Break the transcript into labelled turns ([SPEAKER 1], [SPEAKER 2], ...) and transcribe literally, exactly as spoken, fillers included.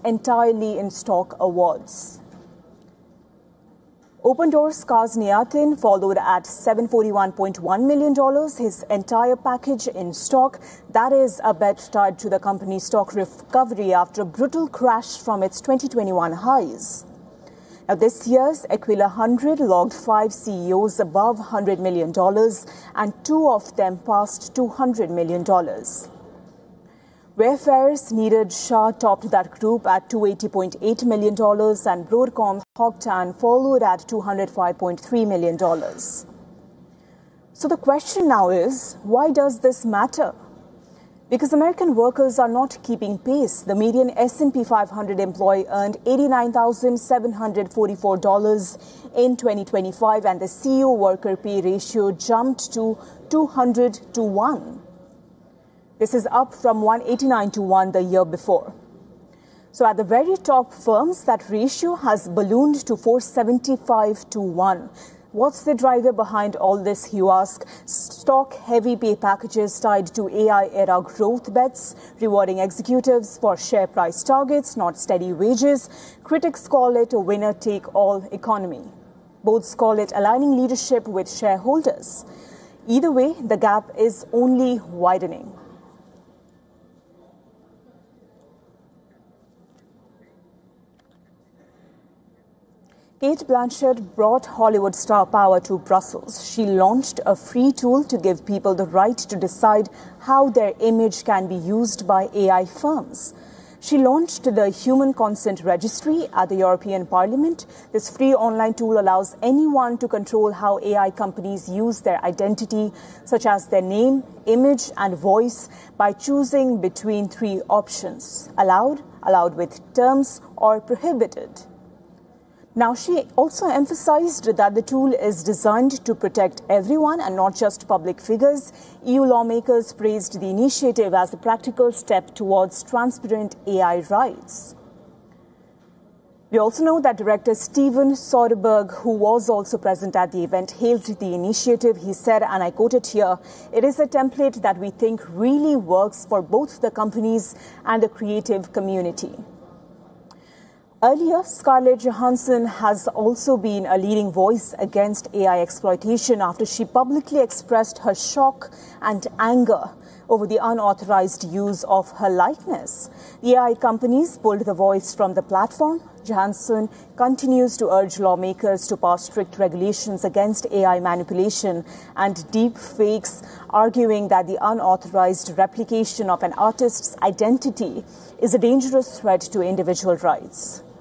[SPEAKER 1] entirely in stock awards. Opendoor's Kaz Niatin followed at seven hundred forty-one point one million dollars, his entire package in stock. That is a bet tied to the company's stock recovery after a brutal crash from its twenty twenty-one highs. Now, this year's Aquila one hundred logged five C E Os above one hundred million dollars, and two of them passed two hundred million dollars. Wayfarers Neeraj Shah topped that group at two hundred eighty point eight million dollars, and Broadcom Hock Tan followed at two hundred five point three million dollars. So the question now is, why does this matter? Because American workers are not keeping pace. The median S and P five hundred employee earned eighty-nine thousand seven hundred forty-four dollars in twenty twenty-five, and the C E O worker pay ratio jumped to two hundred to one. This is up from one hundred eighty-nine to one the year before. So at the very top firms, that ratio has ballooned to four hundred seventy-five to one. What's the driver behind all this, you ask? Stock-heavy pay packages tied to A I-era growth bets, rewarding executives for share price targets, not steady wages. Critics call it a winner-take-all economy. Both call it aligning leadership with shareholders. Either way, the gap is only widening. Cate Blanchett brought Hollywood star power to Brussels. She launched a free tool to give people the right to decide how their image can be used by A I firms. She launched the Human Consent Registry at the European Parliament. This free online tool allows anyone to control how A I companies use their identity, such as their name, image, and voice, by choosing between three options: allowed, allowed with terms, or prohibited. Now, she also emphasized that the tool is designed to protect everyone and not just public figures. E U lawmakers praised the initiative as a practical step towards transparent A I rights. We also know that director Steven Soderbergh, who was also present at the event, hailed the initiative. He said, and I quote it here, "It is a template that we think really works for both the companies and the creative community." Earlier, Scarlett Johansson has also been a leading voice against A I exploitation after she publicly expressed her shock and anger over the unauthorized use of her likeness. The A I companies pulled the voice from the platform. Johansson continues to urge lawmakers to pass strict regulations against A I manipulation and deep fakes, arguing that the unauthorized replication of an artist's identity is a dangerous threat to individual rights.